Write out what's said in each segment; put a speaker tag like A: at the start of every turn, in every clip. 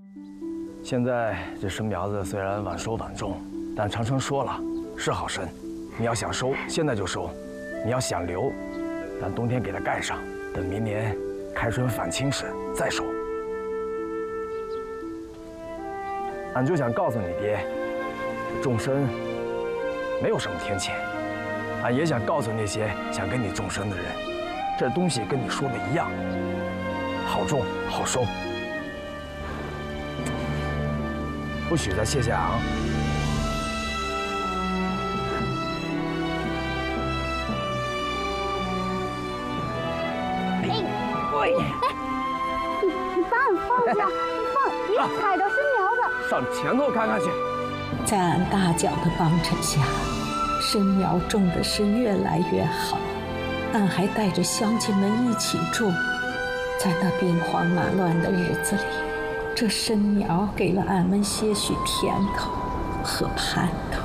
A: 现在这生苗子虽然晚收晚种，但长城说了是好参，你要想收，现在就收；你要想留，咱冬天给它盖上，等明年开春返青时再收。俺就想告诉你爹，种参没有什么天谴。俺也想告诉那些想跟你种参的人，这东西跟你说的一样，好种好收，不许再谢昂。
B: 你放下，你踩着参苗子。
A: 上前头看看去。
C: 在俺大脚的帮衬下，参苗种的是越来越好。俺还带着乡亲们一起种，在那兵荒马乱的日子里，这参苗给了俺们些许甜头和盼头。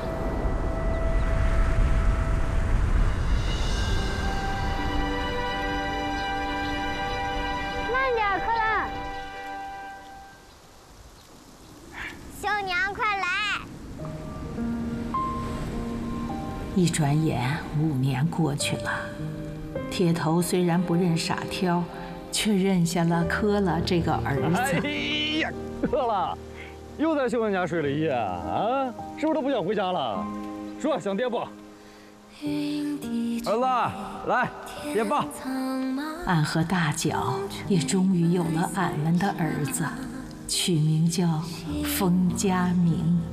B: 慢点，柯兰。绣娘，快来！
C: 一转眼5年过去了，铁头虽然不认傻挑，却认下了柯了这个儿子。
D: 哎呀，柯了，又在秀恩家睡了一夜啊？是不是都不想回家了？说想爹不？
A: 儿子，来，爹抱。
C: 俺和大脚也终于有了俺们的儿子，取名叫封家明。